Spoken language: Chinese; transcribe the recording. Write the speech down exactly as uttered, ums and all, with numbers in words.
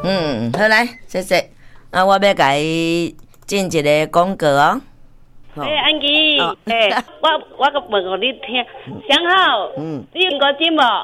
嗯，好来，谢谢。啊，我要甲伊进一个广告哦。 诶，安琪，诶，我我个问互你听，想好， 嗯， 你听过节目？